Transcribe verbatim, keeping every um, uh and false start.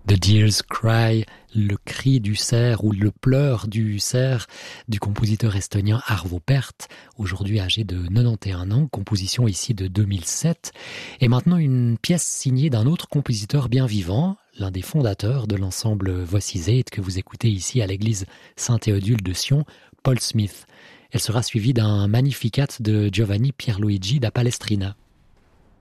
The Deer's Cry, le cri du cerf ou le pleur du cerf du compositeur estonien Arvo Pärt, aujourd'hui âgé de quatre-vingt-onze ans, composition ici de deux mille sept, et maintenant une pièce signée d'un autre compositeur bien vivant, l'un des fondateurs de l'ensemble Voices Eight que vous écoutez ici à l'église Saint-Théodule de Sion, Paul Smith. Elle sera suivie d'un Magnificat de Giovanni Pierluigi da Palestrina.